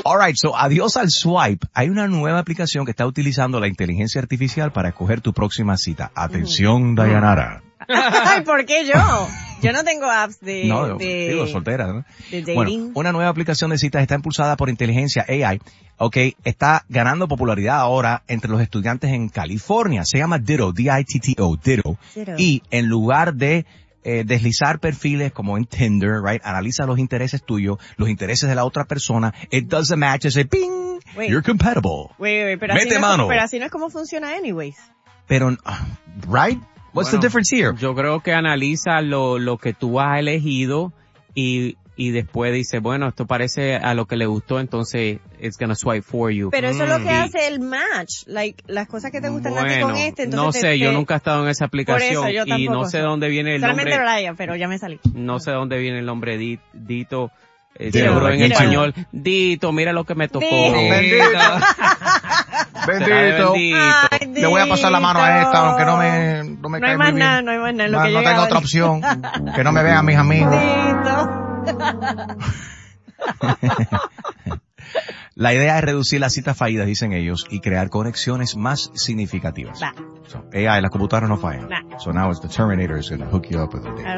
Alright, so adiós al swipe. Hay una nueva aplicación que está utilizando la inteligencia artificial para escoger tu próxima cita. Atención, Dayanara. Ay, ¿por qué yo? Yo no tengo apps digo, soltera, ¿no? de dating. Bueno, una nueva aplicación de citas está impulsada por inteligencia AI. Está ganando popularidad ahora entre los estudiantes en California. Se llama Ditto, D-I-T-T-O, Ditto. Y en lugar de deslizar perfiles como en Tinder, right? Analiza los intereses tuyos, los intereses de la otra persona. It does a match, dice ping, you're compatible. Wait, pero así no es como funciona anyways. Pero, right? What's the difference here? Yo creo que analiza lo que tú has elegido y después dice, bueno, esto parece a lo que le gustó, entonces it's gonna swipe for you. Pero eso es lo que hace el match, las cosas que te gustan a ti con este. Entonces no sé, yo nunca he estado en esa aplicación. Por eso, yo y no sé dónde viene el solamente nombre. Solamente Raya, pero ya me salí. No sé dónde viene el nombre Dito. Seguro en español. Dito, mira lo que me tocó. Bendito. Ay, le voy a pasar la mano a esta, aunque no me cae muy bien. No hay más nada. No tengo otra opción. Que no me vean mis amigos. La idea es reducir las citas fallidas, dicen ellos, y crear conexiones más significativas. AI, las computadoras no fallan. So now it's the Terminator is going to hook you up with a date.